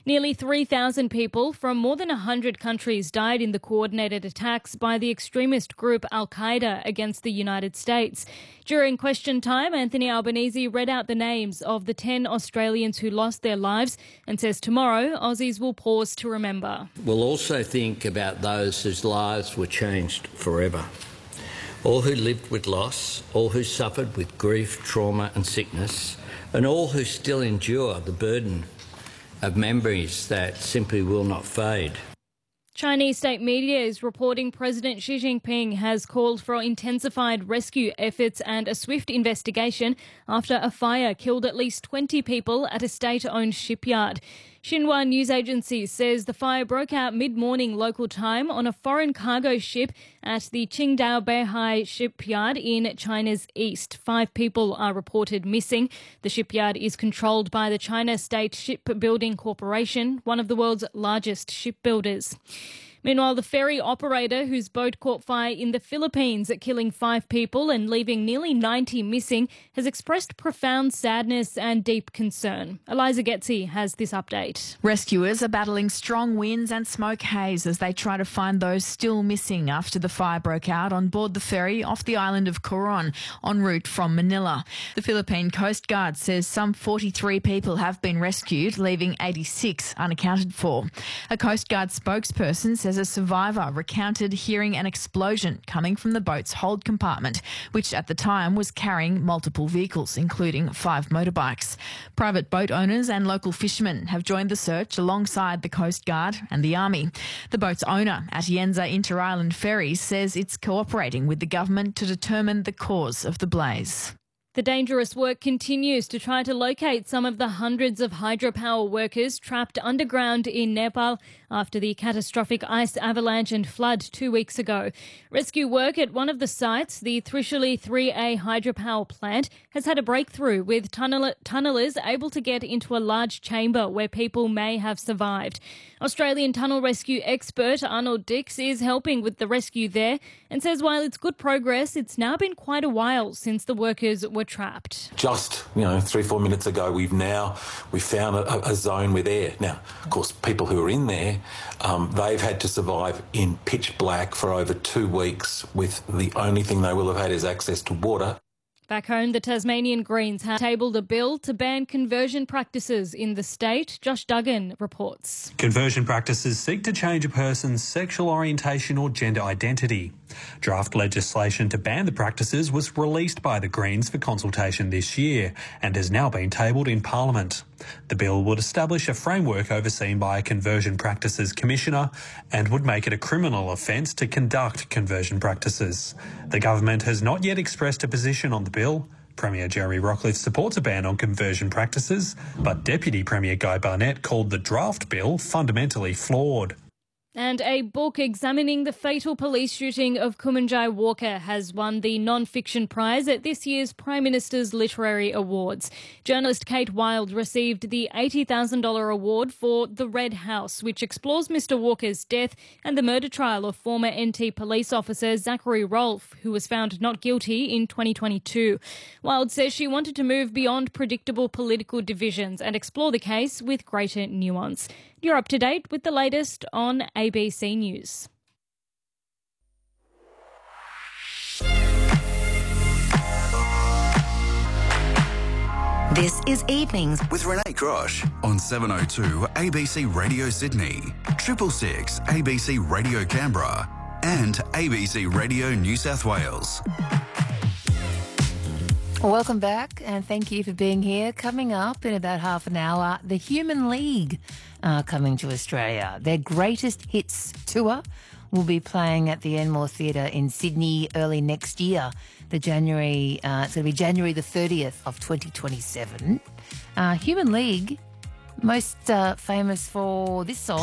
Nearly 3,000 people from more than 100 countries died in the coordinated attacks by the extremist group Al-Qaeda against the United States. During question time, Anthony Albanese read out the names of the 10 Australians who lost their lives and says tomorrow Aussies will pause to remember. We'll also think about those whose lives were changed forever. All who lived with loss, all who suffered with grief, trauma and sickness, and all who still endure the burden of memories that simply will not fade. Chinese state media is reporting President Xi Jinping has called for intensified rescue efforts and a swift investigation after a fire killed at least 20 people at a state-owned shipyard. Xinhua news agency says the fire broke out mid-morning local time on a foreign cargo ship at the Qingdao Beihai shipyard in China's east. 5 people are reported missing. The shipyard is controlled by the China State Shipbuilding Corporation, one of the world's largest shipbuilders. Meanwhile, the ferry operator whose boat caught fire in the Philippines, killing 5 people and leaving nearly 90 missing, has expressed profound sadness and deep concern. Eliza Getzi has this update. Rescuers are battling strong winds and smoke haze as they try to find those still missing after the fire broke out on board the ferry off the island of Coron, en route from Manila. The Philippine Coast Guard says some 43 people have been rescued, leaving 86 unaccounted for. A Coast Guard spokesperson says a survivor recounted hearing an explosion coming from the boat's hold compartment, which at the time was carrying multiple vehicles, including 5 motorbikes. Private boat owners and local fishermen have joined the search alongside the Coast Guard and the Army. The boat's owner, Atienza Inter-Island Ferries, says it's cooperating with the government to determine the cause of the blaze. The dangerous work continues to try to locate some of the hundreds of hydropower workers trapped underground in Nepal after the catastrophic ice avalanche and flood 2 weeks ago. Rescue work at one of the sites, the Trishuli 3A hydropower plant, has had a breakthrough, with tunnellers able to get into a large chamber where people may have survived. Australian tunnel rescue expert Arnold Dix is helping with the rescue there and says while it's good progress, it's now been quite a while since the workers were trapped. Just, 3-4 minutes ago, we found a zone with air. Now, of course, people who are in there, they've had to survive in pitch black for over 2 weeks with the only thing they will have had is access to water. Back home, the Tasmanian Greens have tabled a bill to ban conversion practices in the state. Josh Duggan reports. Conversion practices seek to change a person's sexual orientation or gender identity. Draft legislation to ban the practices was released by the Greens for consultation this year and has now been tabled in Parliament. The bill would establish a framework overseen by a Conversion Practices Commissioner and would make it a criminal offence to conduct conversion practices. The government has not yet expressed a position on the bill. Premier Jeremy Rockliff supports a ban on conversion practices, but Deputy Premier Guy Barnett called the draft bill fundamentally flawed. And a book examining the fatal police shooting of Kumanjai Walker has won the non-fiction prize at this year's Prime Minister's Literary Awards. Journalist Kate Wilde received the $80,000 award for The Red House, which explores Mr Walker's death and the murder trial of former NT police officer Zachary Rolfe, who was found not guilty in 2022. Wilde says she wanted to move beyond predictable political divisions and explore the case with greater nuance. You're up to date with the latest on ABC News. This is Evenings with Renee Grosh on 702 ABC Radio Sydney, 666 ABC Radio Canberra and ABC Radio New South Wales. Welcome back and thank you for being here. Coming up in about half an hour, the Human League are coming to Australia. Their greatest hits tour will be playing at the Enmore Theatre in Sydney early next year. It's going to be January the 30th of 2027. Human League, most famous for this song.